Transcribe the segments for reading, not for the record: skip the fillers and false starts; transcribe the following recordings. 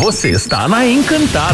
Você está na Encantado.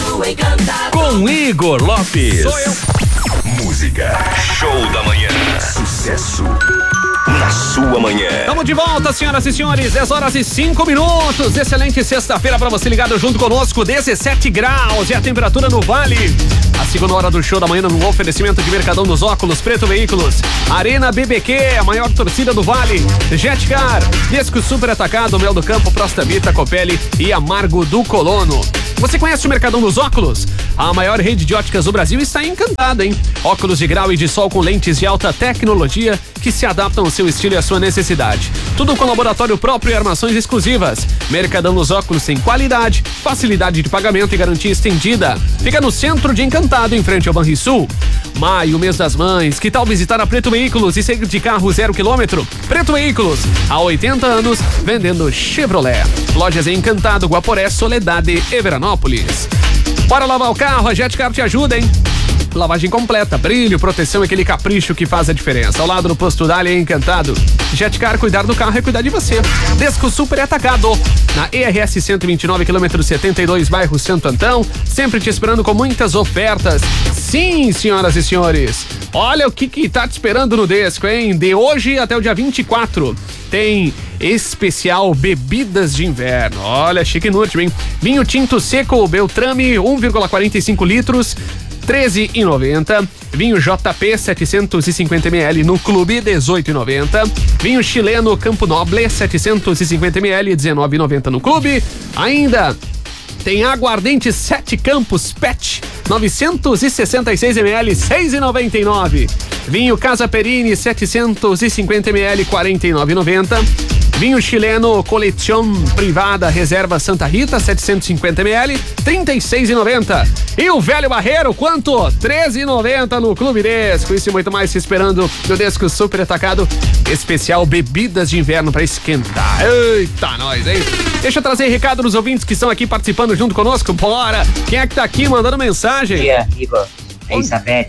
Com Igor Lopes. Sou eu. Música. Show da manhã. Sucesso na sua manhã. Estamos de volta, senhoras e senhores. 10h05. Excelente sexta-feira para você ligado junto conosco. 17 graus e a temperatura no Vale. A segunda hora do show da manhã no oferecimento de Mercadão dos Óculos, Preto Veículos, Arena BBQ, a maior torcida do Vale, Jetcar, Desco Super Atacado, Mel do Campo, Prostabita, Copelli e Amargo do Colono. Você conhece o Mercadão dos Óculos? A maior rede de óticas do Brasil está encantada, hein? Óculos de grau e de sol com lentes de alta tecnologia que se adaptam ao seu estilo e à sua necessidade. Tudo com laboratório próprio e armações exclusivas. Mercadão dos Óculos tem qualidade, facilidade de pagamento e garantia estendida. Fica no centro de Encantado, em frente ao Banrisul. Maio, mês das mães, que tal visitar a Preto Veículos e sair de carro 0 km? Preto Veículos, há 80 anos, vendendo Chevrolet. Lojas em Encantado, Guaporé, Soledade e Veranópolis. Bora lavar o carro, a Jetcar te ajuda, hein? Lavagem completa, brilho, proteção e aquele capricho que faz a diferença. Ao lado do posto Dália em Encantado. Jetcar, cuidar do carro é cuidar de você. Desco Super Atacado, na ERS 129, quilômetro 72, bairro Santo Antão, sempre te esperando com muitas ofertas. Sim, senhoras e senhores, olha o que tá te esperando no Desco, hein? De hoje até o dia 24, tem especial bebidas de inverno. Olha, chique inútil, hein? Vinho tinto seco Beltrame, 1,45 litros, R$13,90. Vinho JP 750 ml no Clube, R$18,90. Vinho chileno Campo Noble 750 ml, R$19,90 no Clube. Ainda tem aguardente 7 Campos PET 966 ml, R$6,99. Vinho Casa Perini 750 ml, R$49,90. Vinho chileno Collection Privada Reserva Santa Rita 750 ml, R$36,90. E o velho barreiro, quanto? R$13,90 no Clube Desco. Isso e muito mais se esperando no Desco Super Atacado, especial bebidas de inverno para esquentar. Eita, nós, hein? Deixa eu trazer recado dos ouvintes que estão aqui participando junto conosco. Bora! Quem é que tá aqui mandando mensagem? Bom dia, Igor. É Isabete.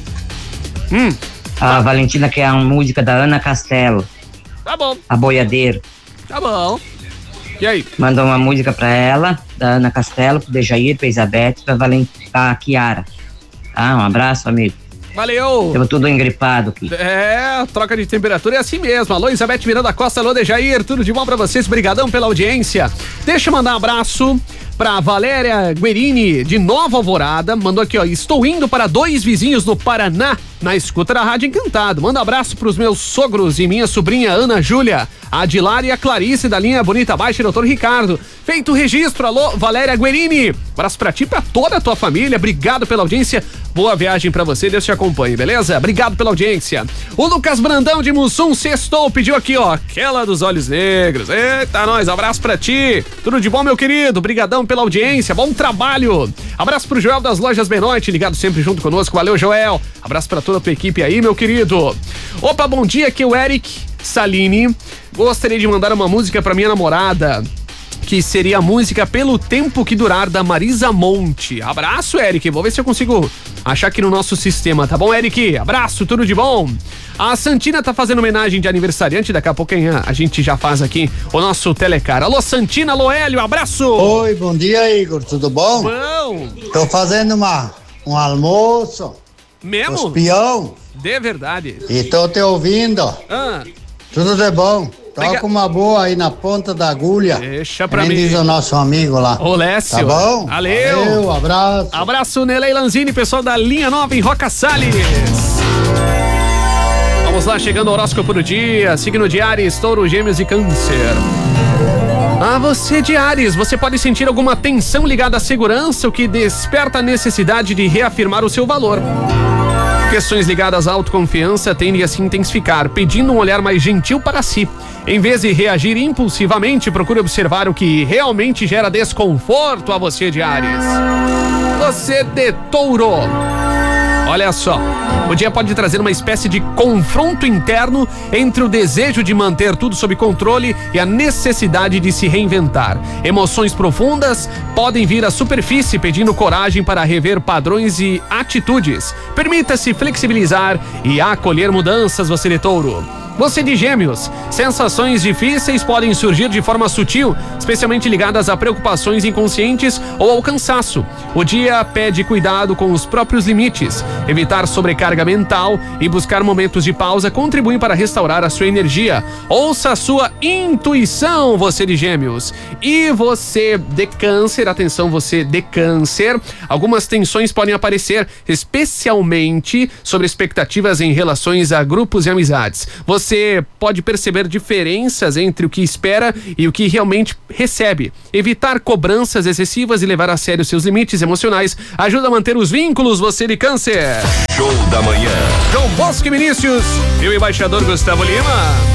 A Valentina quer uma música da Ana Castelo. Tá bom. A Boiadeiro. Tá bom. E aí? Mandou uma música pra ela, da Ana Castelo, pro Dejair, pra Isabete, pra Kiara. Tá? Um abraço, amigo. Valeu. Tamo tudo engripado aqui. É, troca de temperatura é assim mesmo. Alô, Isabete Miranda Costa, alô, Dejair, tudo de bom pra vocês, brigadão pela audiência. Deixa eu mandar um abraço pra Valéria Guerini, de Nova Alvorada, mandou aqui, ó, estou indo para 2 vizinhos no Paraná, na escuta da Rádio Encantado. Manda um abraço pros meus sogros e minha sobrinha Ana Júlia, a Adilar e a Clarice da linha Bonita Baixa e Doutor Ricardo. Feito o registro, alô, Valéria Guerini. Abraço pra ti e pra toda a tua família, obrigado pela audiência, boa viagem pra você, Deus te acompanhe, beleza? Obrigado pela audiência. O Lucas Brandão de Mussum sextou, pediu aqui, ó, aquela dos olhos negros. Eita, nós, abraço pra ti, tudo de bom, meu querido, brigadão pela audiência, bom trabalho. Abraço pro Joel das Lojas Benoite, ligado sempre junto conosco, valeu, Joel. Abraço pra toda a tua equipe aí, meu querido. Opa, bom dia, aqui é o Eric Salini. Gostaria de mandar uma música pra minha namorada, que seria a música Pelo Tempo Que Durar, da Marisa Monte. Abraço, Eric, vou ver se eu consigo achar aqui no nosso sistema, tá bom, Eric? Abraço, tudo de bom? A Santina tá fazendo homenagem de aniversariante, daqui a pouco a gente já faz aqui o nosso telecar. Alô, Santina, alô, Hélio, abraço! Oi, bom dia, Igor, tudo bom? Bom! Tô fazendo um almoço. Mesmo? Os peão. De verdade. E tô te ouvindo. Tudo de bom. Toca uma boa aí na ponta da agulha. Deixa pra mim. diz o nosso amigo lá. Ô, Lécio. Tá bom? Valeu, abraço. Abraço, Nelei Lanzini, pessoal da Linha Nova em Roca Salles. Vamos lá, chegando o horóscopo do dia. Signo de Áries, Touro, Gêmeos e Câncer. Você de Áries, você pode sentir alguma tensão ligada à segurança, o que desperta a necessidade de reafirmar o seu valor. Questões ligadas à autoconfiança tendem a se intensificar, pedindo um olhar mais gentil para si. Em vez de reagir impulsivamente, procure observar o que realmente gera desconforto a você de Áries. Você de Touro. Olha só, o dia pode trazer uma espécie de confronto interno entre o desejo de manter tudo sob controle e a necessidade de se reinventar. Emoções profundas podem vir à superfície, pedindo coragem para rever padrões e atitudes. Permita-se flexibilizar e acolher mudanças, você de Touro. Você de Gêmeos, sensações difíceis podem surgir de forma sutil, especialmente ligadas a preocupações inconscientes ou ao cansaço. O dia pede cuidado com os próprios limites. Evitar sobrecarga mental e buscar momentos de pausa contribuem para restaurar a sua energia. Ouça a sua intuição, você de Gêmeos. E você de Câncer, atenção, você de Câncer, algumas tensões podem aparecer, especialmente sobre expectativas em relações a grupos e amizades. Você pode perceber diferenças entre o que espera e o que realmente recebe. Evitar cobranças excessivas e levar a sério seus limites emocionais ajuda a manter os vínculos, você de Câncer. Show da manhã. João Bosco e Vinícius e o embaixador Gustavo Lima.